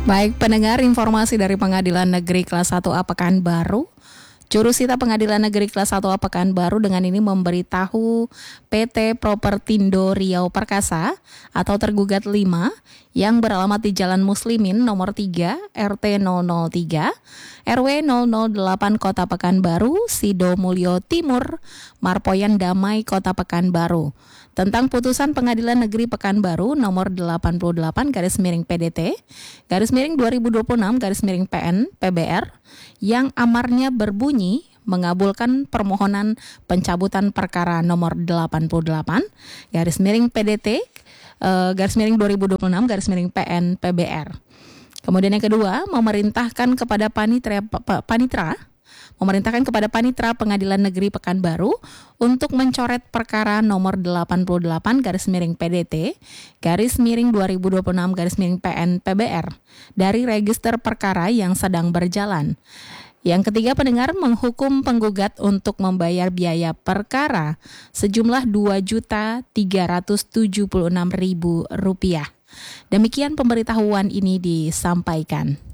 Baik pendengar, informasi dari Pengadilan Negeri Kelas 1A Pekanbaru. Jurusita Pengadilan Negeri Kelas 1A Pekanbaru dengan ini memberitahu PT Propertindo Riau Perkasa atau tergugat 5 yang beralamat di Jalan Muslimin nomor 3 RT 003 RW 008 Kota Pekanbaru, Sido Mulyo Timur, Marpoyan Damai Kota Pekanbaru tentang putusan Pengadilan Negeri Pekanbaru nomor 88/PDT /2026/PN PBR yang amarnya berbunyi mengabulkan permohonan pencabutan perkara nomor 88/PDT /2026/PN PBR. Kemudian yang kedua, memerintahkan kepada Panitra Pengadilan Negeri Pekanbaru untuk mencoret perkara nomor 88/PDT /2026/PN PBR dari register perkara yang sedang berjalan. Yang ketiga, pendengar menghukum penggugat untuk membayar biaya perkara sejumlah Rp2.376.000. Demikian pemberitahuan ini disampaikan.